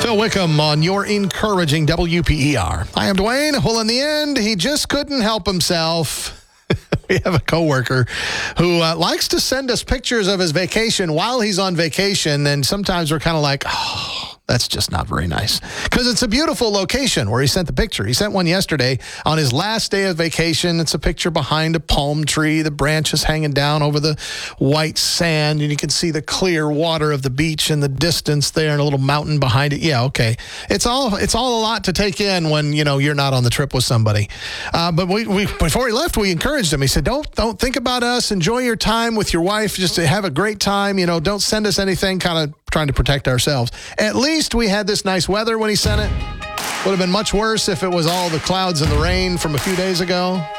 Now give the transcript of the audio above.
Phil Wickham on your encouraging WPER. I am Dwayne. Well, in the end, he just couldn't help himself. We have a coworker who likes to send us pictures of his vacation while he's on vacation, and sometimes we're kind of like, oh, that's just not very nice. Because it's a beautiful location where he sent the picture. He sent one yesterday on his last day of vacation. It's a picture behind a palm tree, the branches hanging down over the white sand, and you can see the clear water of the beach in the distance there and a little mountain behind it. Yeah, okay. It's all a lot to take in when, you're not on the trip with somebody. But we before he left, we encouraged him. He said, don't think about us. Enjoy your time with your wife. Just have a great time. Don't send us anything, kind of trying to protect ourselves. At least we had this nice weather when he sent it. Would have been much worse if it was all the clouds and the rain from a few days ago.